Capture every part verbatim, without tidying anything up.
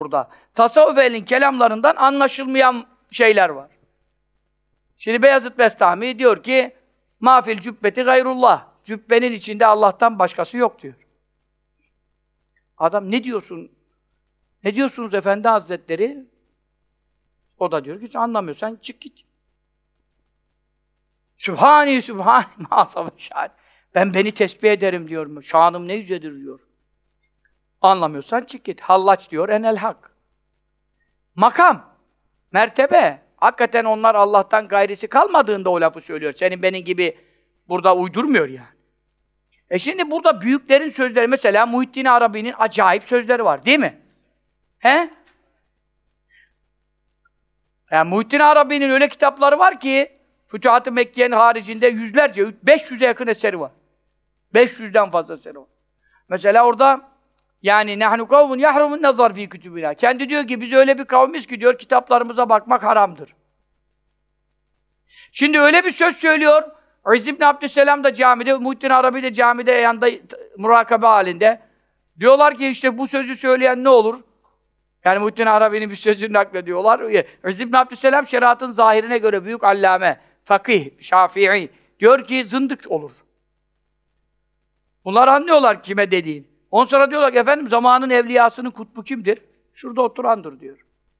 burada. Tasavvuf ehlinin kelamlarından anlaşılmayan şeyler var. Şimdi Beyazıt Bestami diyor ki mafil cübbeti gayrullah. Cübbenin içinde Allah'tan başkası yok diyor. Adam ne diyorsun? Ne diyorsunuz Efendi Hazretleri? O da diyor ki anlamıyorsan çık git. Sübhani Sübhani maazamı şan. Ben beni tesbih ederim diyor. Şanım ne yücedir diyor. Anlamıyorsan çık git. Hallaç diyor enel hak. Makam, mertebe. Hakikaten onlar Allah'tan gayrisi kalmadığında o lafı söylüyor. Senin benim gibi burada uydurmuyor yani. E şimdi burada büyüklerin sözleri, mesela Muhittin Arabi'nin acayip sözleri var, değil mi? He? Yani Muhittin Arabi'nin öyle kitapları var ki, Fütuhat-ı Mekke'nin haricinde yüzlerce, beş yüze yakın eseri var. beş yüzden fazla eseri var. Mesela orada, yani nahnu kavmun yahrumun nazar fi kütübina. Kendi diyor ki biz öyle bir kavmiz ki diyor kitaplarımıza bakmak haramdır. Şimdi öyle bir söz söylüyor. İz İbn Abdüsselam da camide, Muhittin Arabi de camide yanında murakabe halinde. Diyorlar ki işte bu sözü söyleyen ne olur? Yani Muhittin Arabi'nin bir sözünü naklediyorlar. İz İbn Abdüsselam şeriatın zahirine göre büyük allame, fakih, şafii. Diyor ki zındık olur. Bunlar anlıyorlar kime dediğini. Ondan sonra diyorlar ki efendim zamanın evliyasının kutbu kimdir? Şurada oturandır diyor.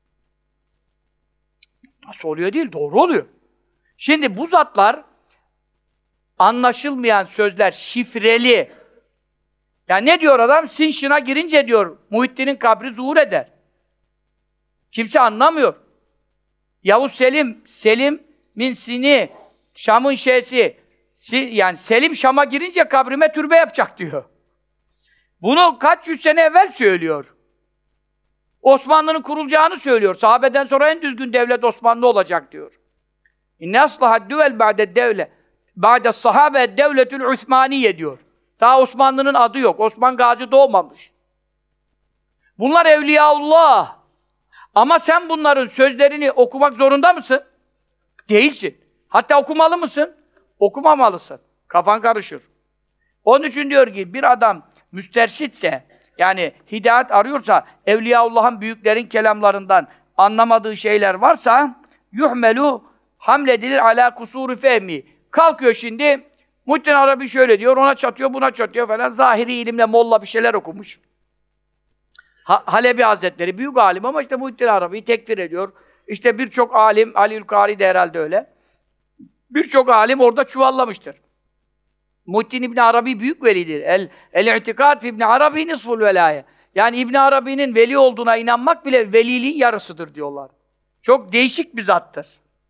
Nasıl oluyor değil, doğru oluyor. Şimdi bu zatlar anlaşılmayan sözler, şifreli. Yani ne diyor adam? Sinşin'a girince diyor, Muhittin'in kabri zuhur eder. Kimse anlamıyor. Yavuz Selim, Selim min Sini, Şam'ın şeysi, si, yani Selim Şam'a girince kabrime türbe yapacak diyor. Bunu kaç yüz sene evvel söylüyor. Osmanlı'nın kurulacağını söylüyor. Sahabeden sonra en düzgün devlet Osmanlı olacak diyor. İnne aslahad duvel ba'de devle ba'de sahabe devletül Osmaniye diyor. Daha Osmanlı'nın adı yok. Osman Gazi doğmamış. Bunlar evliyaullah. Ama sen bunların sözlerini okumak zorunda mısın? Değilsin. Hatta okumalı mısın? Okumamalısın. Kafan karışır. Onun için diyor ki bir adam müsterşitse, yani hidayet arıyorsa, Evliyaullah'ın büyüklerin kelamlarından anlamadığı şeyler varsa yuhmelu hamledilir ala kusuru fehmi. Kalkıyor şimdi, Muhittin Arabi şöyle diyor, ona çatıyor, buna çatıyor falan. Zahiri ilimle molla bir şeyler okumuş. Ha, Halebi Hazretleri, büyük alim ama işte Muhittin Arabi'yi tekfir ediyor. İşte birçok alim, Aliül Kari de herhalde öyle. Birçok alim orada çuvallamıştır. Muhittin İbn Arabi büyük velidir. El el-i'tikad fi İbn Arabi nisful velaye. Yani İbn Arabi'nin veli olduğuna inanmak bile veliliğin yarısıdır diyorlar. Çok değişik bir zattır.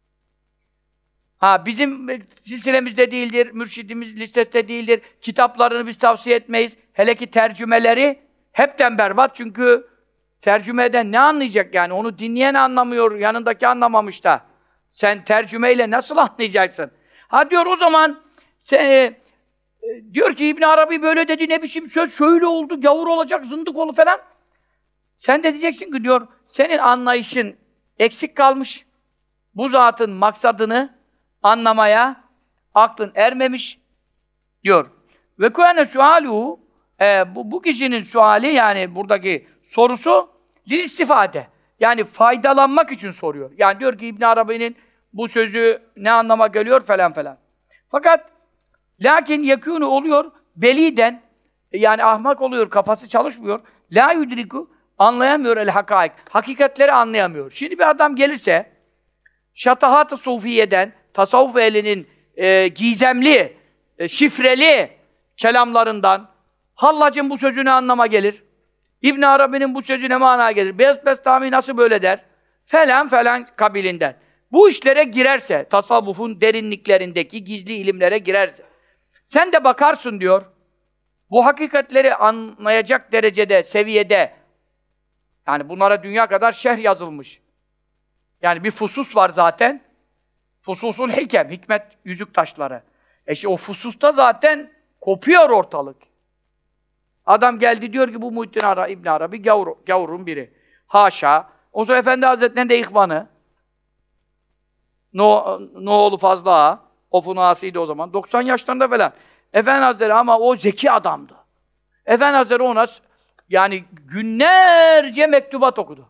Ha bizim silsilemizde değildir, mürşidimiz listesinde değildir. Kitaplarını biz tavsiye etmeyiz. Hele ki tercümeleri hepten berbat çünkü tercümeden ne anlayacak yani? Onu dinleyen anlamıyor, yanındaki anlamamış da. Sen tercümeyle nasıl anlayacaksın? Ha diyor o zaman sen, e, diyor ki İbn Arabi böyle dedi, ne biçim söz, şöyle oldu, gavur olacak, zındık oldu falan. Sen de diyeceksin ki diyor, senin anlayışın eksik kalmış. Bu zatın maksadını anlamaya aklın ermemiş diyor. Ve kuene sualu e, bu, bu kişinin suali, yani buradaki sorusu lil istifade. Yani faydalanmak için soruyor. Yani diyor ki İbn Arabi'nin bu sözü ne anlama geliyor falan falan. Fakat lakin yekûnü oluyor beliden, yani ahmak oluyor, kafası çalışmıyor. La yudriku, anlayamıyor el hakaik. Hakikatleri anlayamıyor. Şimdi bir adam gelirse şatahat-ı sufiyeden, tasavvuf ehlinin e, gizemli, e, şifreli kelamlarından Hallac'ın bu sözü ne anlama gelir? İbn Arabi'nin bu sözü ne mana gelir? Beyazıt Bestami nasıl böyle der? Falan falan kabilinden. Bu işlere girerse, tasavvufun derinliklerindeki gizli ilimlere girerse, sen de bakarsın diyor, bu hakikatleri anlayacak derecede, seviyede, yani bunlara dünya kadar şerh yazılmış. Yani bir fusus var zaten, fususul hikem, hikmet yüzük taşları. E işte o fususta zaten kopuyor ortalık. Adam geldi diyor ki bu Muhittin Arabi, İbn Arabi gavur, gavurun biri. Haşa. O zaman Efendi Hazretleri'nin de ihvanı. No, Noğlu Fazla Ağa, Ofun Ağası'ydı o zaman. doksan yaşlarında falan. Efendi Hazretleri ama o zeki adamdı. Efendi Hazretleri ona Yani günlerce mektubat okudu.